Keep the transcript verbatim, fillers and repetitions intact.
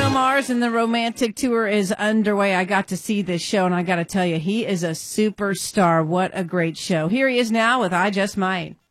Bruno Mars and the Romantic Tour is underway. I got to see this show, and I got to tell you, he is a superstar. What a great show. Here he is now with I Just Might.